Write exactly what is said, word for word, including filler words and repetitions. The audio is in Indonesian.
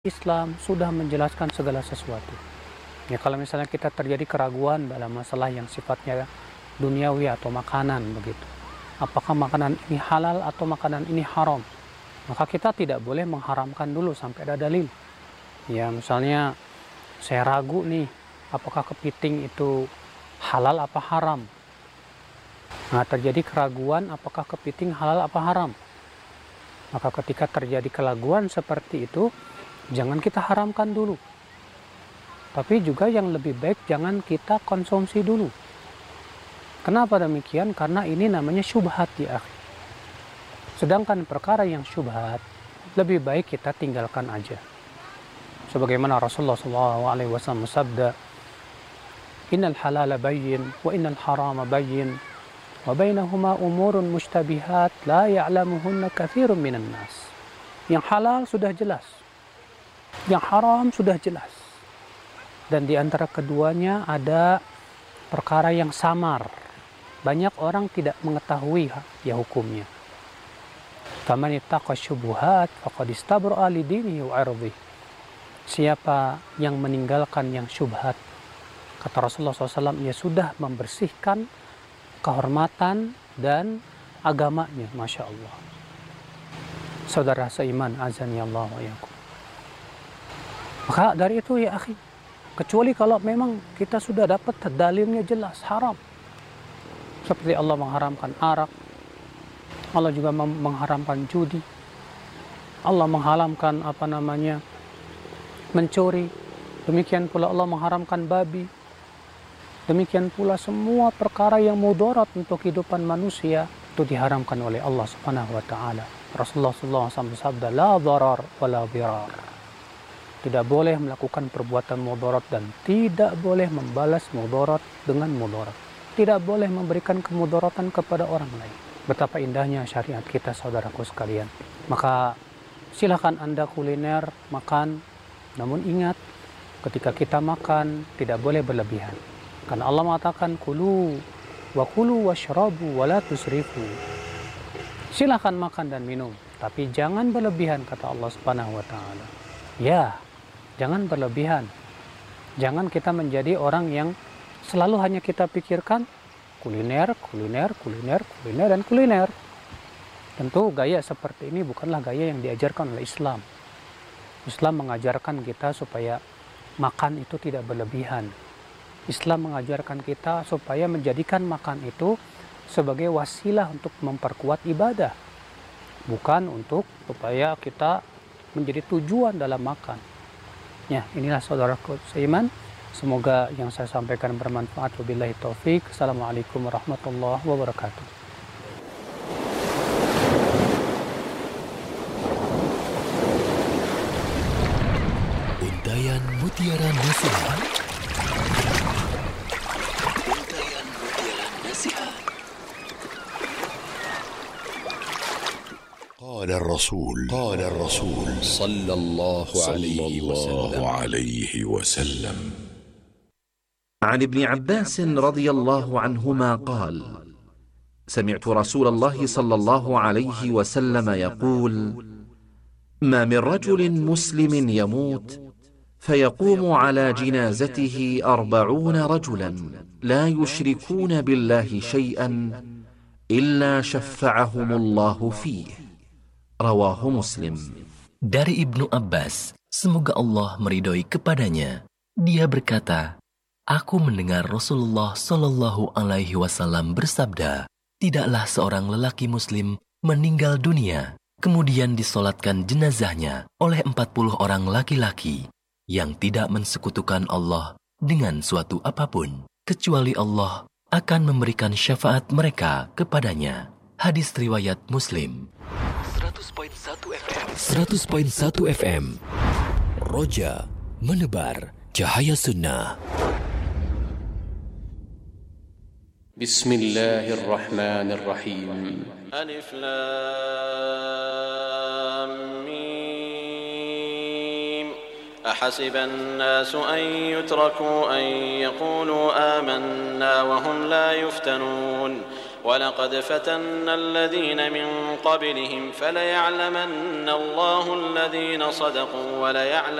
Islam sudah menjelaskan segala sesuatu. Ya, kalau misalnya kita terjadi keraguan dalam masalah yang sifatnya duniawi atau makanan begitu, apakah makanan ini halal atau makanan ini haram, maka kita tidak boleh mengharamkan dulu sampai ada dalil. Ya, misalnya saya ragu nih, apakah kepiting itu halal apa haram. Nah, terjadi keraguan apakah kepiting halal apa haram. Maka ketika terjadi keraguan seperti itu, jangan kita haramkan dulu. Tapi juga yang lebih baik jangan kita konsumsi dulu. Kenapa demikian? Karena ini namanya syubhat ya akhi. Sedangkan perkara yang syubhat lebih baik kita tinggalkan aja. Sebagaimana Rasulullah shallallahu alaihi wasallam sabda, Innal halala bayyin wa innal harama bayyin wa bainahuma umurun mushtabihat la ya'lamuhunna katsirun minan nas. Yang halal sudah jelas, yang haram sudah jelas, dan di antara keduanya ada perkara yang samar. Banyak orang tidak mengetahui ya hukumnya. Faman ittaqa syubuhat faqad istabra'a li dinihi wa 'irdihi. Siapa yang meninggalkan yang syubhat, kata Rasulullah shallallahu alaihi wasallam, ia sudah membersihkan kehormatan dan agamanya. Masya Allah. Saudara seiman, azani Allah wa iyyakum. Maka dari itu ya akhi, kecuali kalau memang kita sudah dapat dalilnya jelas haram. Seperti Allah mengharamkan arak, Allah juga mengharamkan judi, Allah mengharamkan apa namanya mencuri, demikian pula Allah mengharamkan babi, demikian pula semua perkara yang mudarat untuk kehidupan manusia itu diharamkan oleh Allah Subhanahu wa taala. Rasulullah shallallahu alaihi wasallam bersabda, la dharar wa la dhirar. Tidak boleh melakukan perbuatan mudarat dan tidak boleh membalas mudarat dengan mudarat. Tidak boleh memberikan kemudaratan kepada orang lain. Betapa indahnya syariat kita, saudaraku sekalian. Maka silakan Anda kuliner, makan. Namun ingat, ketika kita makan tidak boleh berlebihan. Karena Allah mengatakan kulu wa kulu washrabu wa la tusrifu. Silakan makan dan minum, tapi jangan berlebihan, kata Allah Subhanahu wa taala. Ya, jangan berlebihan. Jangan kita menjadi orang yang selalu hanya kita pikirkan kuliner, kuliner, kuliner, kuliner, dan kuliner. Tentu gaya seperti ini bukanlah gaya yang diajarkan oleh Islam. Islam mengajarkan kita supaya makan itu tidak berlebihan. Islam mengajarkan kita supaya menjadikan makan itu sebagai wasilah untuk memperkuat ibadah. Bukan untuk supaya kita menjadi tujuan dalam makan. Ya, inilah saudaraku seiman. Semoga yang saya sampaikan bermanfaat. Wabillahi taufik. Assalamualaikum warahmatullahi wabarakatuh. Untayan Mutiara Nasihat. Untayan Mutiara Nasihat. قال الرسول قال الرسول صلى الله عليه وسلم عليه وسلم عن ابن عباس رضي الله عنهما قال: سمعت رسول الله صلى الله عليه وسلم يقول: ما من رجل مسلم يموت فيقوم على جنازته أربعون رجلا لا يشركون بالله شيئا إلا شفعهم الله فيه. Rawahu Muslim. Dari Ibnu Abbas, semoga Allah meridhoi kepadanya, dia berkata, aku mendengar Rasulullah Shallallahu Alaihi Wasallam bersabda, tidaklah seorang lelaki Muslim meninggal dunia, kemudian disolatkan jenazahnya oleh empat puluh orang laki-laki yang tidak mensekutukan Allah dengan suatu apapun, kecuali Allah akan memberikan syafaat mereka kepadanya. Hadis riwayat Muslim. seratus koma satu F M Roja menebar cahaya sunnah. Bismillahirrahmanirrahim. Alif Lam Mim. Ahasiba an-nasu an yutraku an yaqulu amanna wa hum la yuftanun. ولقد فتنا الذين من قبلهم فليعلمن الله الذين صدقوا وليعلمن